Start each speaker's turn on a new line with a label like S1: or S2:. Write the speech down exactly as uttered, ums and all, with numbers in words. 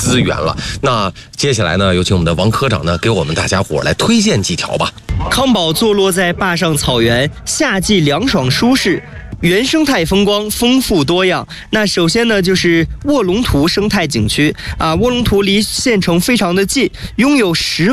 S1: 资源了。那接下来呢，有请我们的王科长呢，给我们大家伙来推荐几条吧。
S2: 康宝坐落在坝上草原，夏季凉爽舒适，原生态风光丰富多样。那首先呢，就是卧龙图生态景区啊，卧龙图离县城非常的近，拥有十